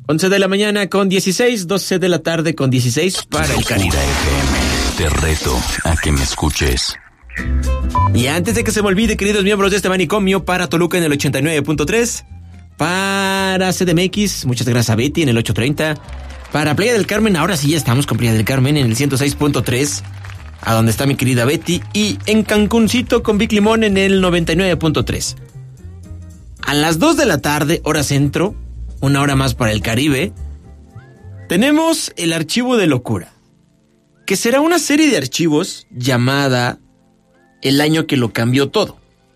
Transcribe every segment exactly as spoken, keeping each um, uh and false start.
once de la mañana con dieciséis, doce de la tarde con dieciséis para el Caribe. Te reto a que me escuches. Y antes de que se me olvide, queridos miembros de este manicomio, para Toluca en el ochenta y nueve punto tres, para C D M X, muchas gracias a Betty en el ochocientos treinta, para Playa del Carmen, ahora sí ya estamos con Playa del Carmen en el ciento seis punto tres, a donde está mi querida Betty, y en Cancuncito con Vic Limón en el noventa y nueve punto tres. A las dos de la tarde, hora centro, una hora más para el Caribe, tenemos el Archivo de Locura, que será una serie de archivos llamada El año que lo cambió todo.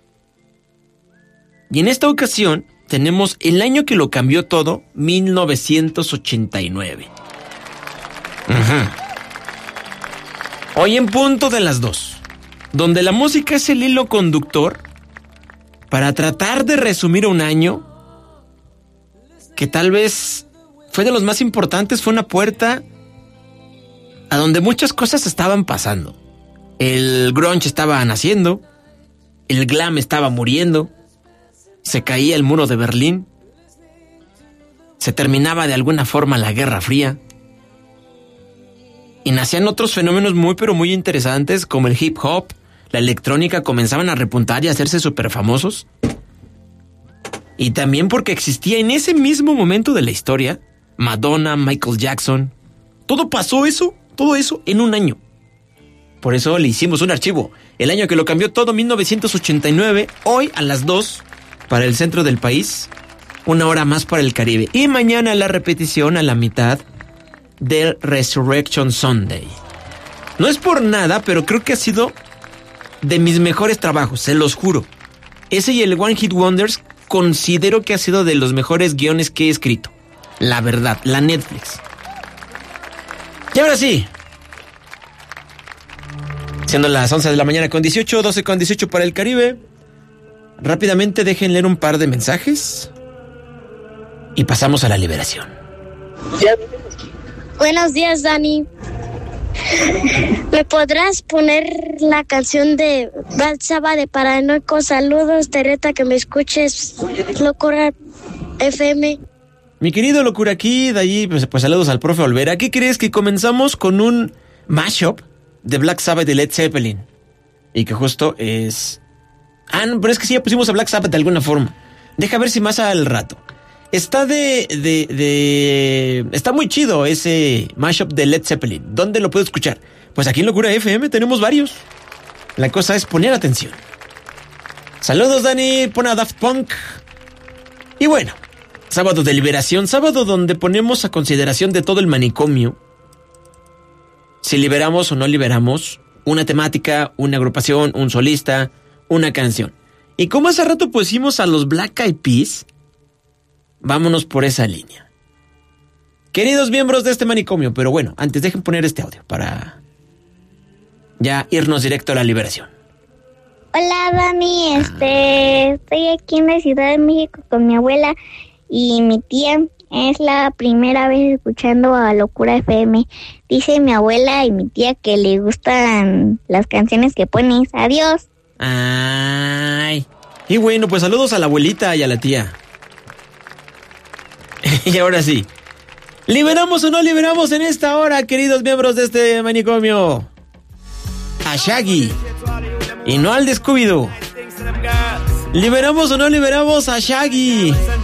Y en esta ocasión tenemos El año que lo cambió todo, mil novecientos ochenta y nueve. Uh-huh. Hoy en punto de las dos, donde la música es el hilo conductor para tratar de resumir un año que tal vez fue de los más importantes, fue una puerta a donde muchas cosas estaban pasando. El grunge estaba naciendo, el glam estaba muriendo, se caía el muro de Berlín, se terminaba de alguna forma la Guerra Fría, y nacían otros fenómenos muy pero muy interesantes como el hip hop, la electrónica comenzaban a repuntar y a hacerse súper famosos. Y también porque existía en ese mismo momento de la historia Madonna, Michael Jackson. Todo pasó eso, todo eso en un año. Por eso le hicimos un archivo. El año que lo cambió todo, mil novecientos ochenta y nueve, hoy a las dos para el centro del país, una hora más para el Caribe. Y mañana la repetición a la mitad del Resurrection Sunday. No es por nada, pero creo que ha sido de mis mejores trabajos, se los juro. Ese y el One Hit Wonders considero que ha sido de los mejores guiones que he escrito. La verdad, la Netflix. Y ahora sí, siendo las once de la mañana con dieciocho, doce con dieciocho para el Caribe, rápidamente dejen leer un par de mensajes y pasamos a la liberación. Buenos días, Dani. ¿Me podrás poner la canción de Black Sabbath de Paranoico? Saludos, te reto que me escuches, Locura F M. Mi querido Locura aquí, de allí, pues, pues saludos al profe Olvera. ¿Qué crees? Que comenzamos con un mashup de Black Sabbath de Led Zeppelin. Y que justo es... Ah, no, pero es que sí ya pusimos a Black Sabbath de alguna forma. Deja ver si más al rato. Está de, de, de... Está muy chido ese mashup de Led Zeppelin. ¿Dónde lo puedo escuchar? Pues aquí en Locura F M tenemos varios. La cosa es poner atención. Saludos, Dani. Pon a Daft Punk. Y bueno, sábado de liberación. Sábado donde ponemos a consideración de todo el manicomio si liberamos o no liberamos una temática, una agrupación, un solista, una canción. Y como hace rato pusimos a los Black Eyed Peas, vámonos por esa línea. Queridos miembros de este manicomio, pero bueno, antes dejen poner este audio para ya irnos directo a la liberación. Hola, Dani, este, estoy aquí en la Ciudad de México con mi abuela y mi tía. Es la primera vez escuchando a Locura F M. Dice mi abuela y mi tía que le gustan las canciones que pones. Adiós. Ay. Y bueno, pues saludos a la abuelita y a la tía. Y ahora sí, ¿liberamos o no liberamos en esta hora, queridos miembros de este manicomio? A Shaggy y no al Scooby-Doo. ¿Liberamos o no liberamos a Shaggy?